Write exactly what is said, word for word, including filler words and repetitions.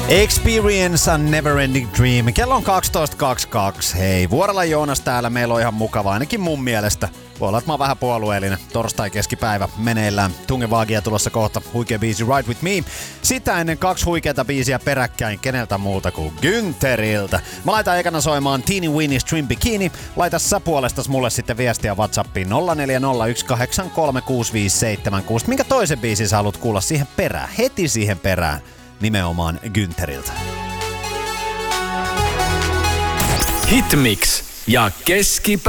Experience a Neverending Dream. Kello on kaksitoista kaksikymmentäkaksi. Hei, Vuorella Joonas täällä. Meillä on ihan mukava, ainakin mun mielestä. Voi olla, että mä oon vähän puolueellinen. Torstai-keskipäivä meneillään. Tungevaagia tulossa kohta. Huikea biisi Ride With Me. Sitä ennen kaksi huikeata biisiä peräkkäin. Keneltä muuta kuin Günteriltä. Mä laitan ekana soimaan Teeny Weeny Stream Bikini. Laita sä puolestas mulle sitten viestiä WhatsAppiin nolla neljä nolla yksi kahdeksan kolme kuusi viisi seitsemän kuusi. Minkä toisen biisin sä haluat kuulla siihen perään? Heti siihen perään. Nimenomaan Günteriltä. Hitmix ja keskipä